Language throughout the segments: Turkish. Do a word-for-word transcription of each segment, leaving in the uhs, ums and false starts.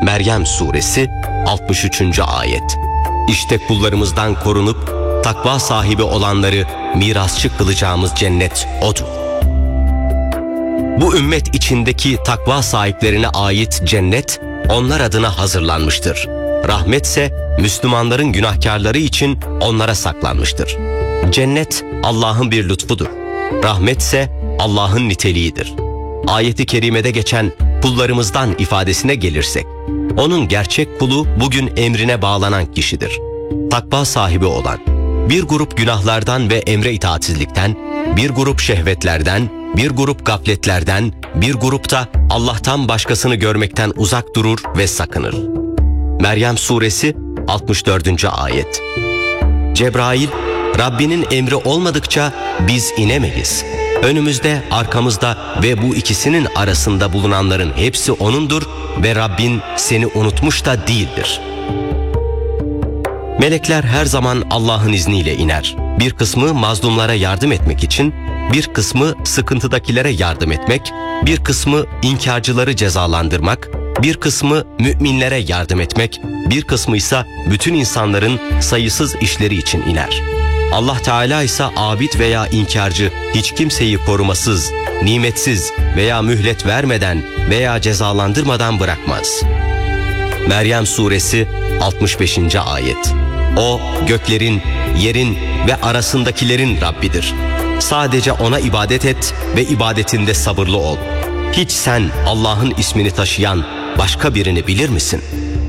Meryem Suresi altmış üçüncü ayet. İşte kullarımızdan korunup takva sahibi olanları mirasçı kılacağımız cennet odur. Bu ümmet içindeki takva sahiplerine ait cennet onlar adına hazırlanmıştır. Rahmetse Müslümanların günahkarları için onlara saklanmıştır. Cennet Allah'ın bir lütfudur. Rahmetse Allah'ın niteliğidir. Ayet-i kerimede geçen kullarımızdan ifadesine gelirsek, onun gerçek kulu bugün emrine bağlanan kişidir. Takva sahibi olan, bir grup günahlardan ve emre itaatsizlikten, bir grup şehvetlerden, bir grup gafletlerden, bir grupta Allah'tan başkasını görmekten uzak durur ve sakınır. Meryem Suresi altmış dördüncü ayet. Cebrail, Rabbinin emri olmadıkça biz inemeyiz. Önümüzde, arkamızda ve bu ikisinin arasında bulunanların hepsi O'nundur ve Rabbin seni unutmuş da değildir. Melekler her zaman Allah'ın izniyle iner. Bir kısmı mazlumlara yardım etmek için, bir kısmı sıkıntıdakilere yardım etmek, bir kısmı inkarcıları cezalandırmak, bir kısmı müminlere yardım etmek, bir kısmı ise bütün insanların sayısız işleri için iner. Allah Teala ise abid veya inkarcı hiç kimseyi korumasız, nimetsiz veya mühlet vermeden veya cezalandırmadan bırakmaz. Meryem Suresi altmış beşinci ayet. O göklerin, yerin ve arasındakilerin Rabbidir. Sadece O'na ibadet et ve ibadetinde sabırlı ol. Hiç sen Allah'ın ismini taşıyan başka birini bilir misin?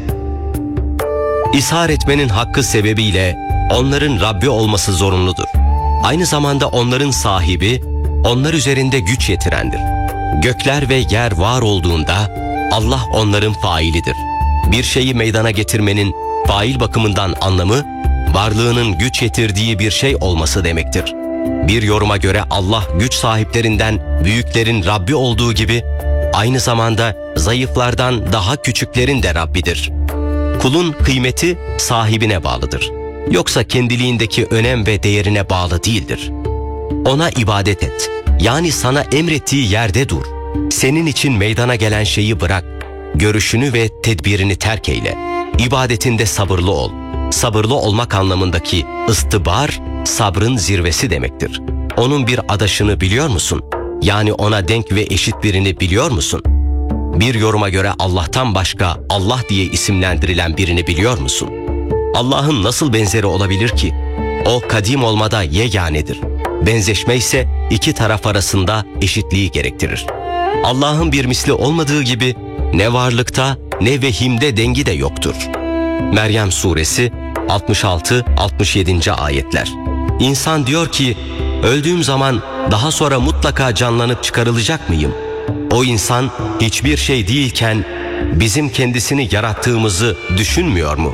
İshar etmenin hakkı sebebiyle onların Rabbi olması zorunludur. Aynı zamanda onların sahibi, onlar üzerinde güç yetirendir. Gökler ve yer var olduğunda Allah onların failidir. Bir şeyi meydana getirmenin fail bakımından anlamı, varlığının güç yetirdiği bir şey olması demektir. Bir yoruma göre Allah güç sahiplerinden büyüklerin Rabbi olduğu gibi, aynı zamanda zayıflardan daha küçüklerin de Rabbidir. Kulun kıymeti sahibine bağlıdır. Yoksa kendiliğindeki önem ve değerine bağlı değildir. Ona ibadet et. Yani sana emrettiği yerde dur. Senin için meydana gelen şeyi bırak. Görüşünü ve tedbirini terk eyle. İbadetinde sabırlı ol. Sabırlı olmak anlamındaki ıstıbar, sabrın zirvesi demektir. Onun bir adaşını biliyor musun? Yani ona denk ve eşit birini biliyor musun? Bir yoruma göre Allah'tan başka Allah diye isimlendirilen birini biliyor musun? Allah'ın nasıl benzeri olabilir ki? O kadim olmada yeganedir. Benzeşme ise iki taraf arasında eşitliği gerektirir. Allah'ın bir misli olmadığı gibi ne varlıkta ne vehimde dengi de yoktur. Meryem Suresi altmış altı altmış yedinci ayetler. İnsan diyor ki, öldüğüm zaman daha sonra mutlaka canlanıp çıkarılacak mıyım? O insan hiçbir şey değilken bizim kendisini yarattığımızı düşünmüyor mu?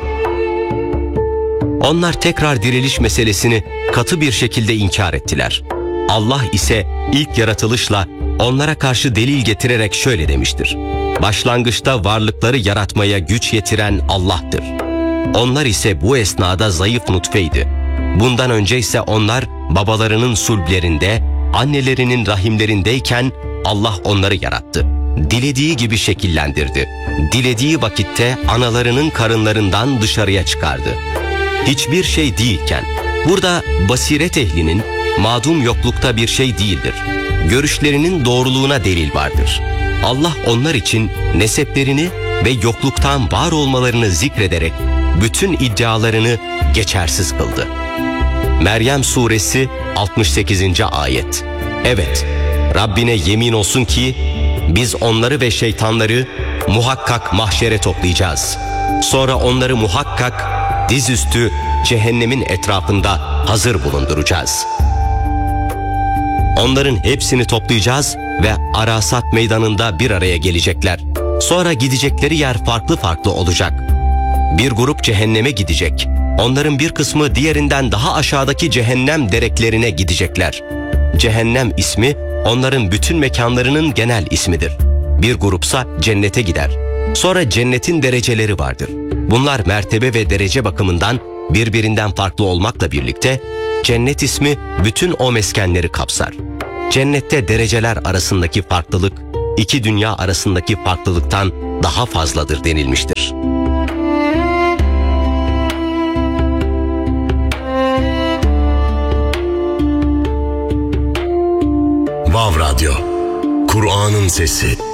Onlar tekrar diriliş meselesini katı bir şekilde inkar ettiler. Allah ise ilk yaratılışla onlara karşı delil getirerek şöyle demiştir. Başlangıçta varlıkları yaratmaya güç yetiren Allah'tır. Onlar ise bu esnada zayıf nutfeydi. Bundan önce ise onlar babalarının sulblerinde, annelerinin rahimlerindeyken Allah onları yarattı. Dilediği gibi şekillendirdi. Dilediği vakitte analarının karınlarından dışarıya çıkardı. Hiçbir şey değilken, burada basiret ehlinin madum yoklukta bir şey değildir. Görüşlerinin doğruluğuna delil vardır. Allah onlar için neseplerini ve yokluktan var olmalarını zikrederek bütün iddialarını geçersiz kıldı. Meryem Suresi altmış sekizinci ayet. Evet, Rabbine yemin olsun ki biz onları ve şeytanları muhakkak mahşere toplayacağız. Sonra onları muhakkak dizüstü cehennemin etrafında hazır bulunduracağız. Onların hepsini toplayacağız ve Arasat meydanında bir araya gelecekler. Sonra gidecekleri yer farklı farklı olacak. Bir grup cehenneme gidecek. Onların bir kısmı diğerinden daha aşağıdaki cehennem dereklerine gidecekler. Cehennem ismi onların bütün mekanlarının genel ismidir. Bir grupsa cennete gider. Sonra cennetin dereceleri vardır. Bunlar mertebe ve derece bakımından birbirinden farklı olmakla birlikte cennet ismi bütün o meskenleri kapsar. Cennette dereceler arasındaki farklılık iki dünya arasındaki farklılıktan daha fazladır denilmiştir. Vav Radyo, Kur'an'ın sesi.